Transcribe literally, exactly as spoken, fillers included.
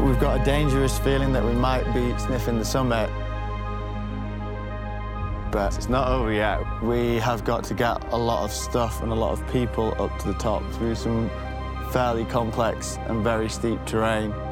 We've got a dangerous feeling that we might be sniffing the summit. But it's not over yet. We have got to get a lot of stuff and a lot of people up to the top through some fairly complex and very steep terrain.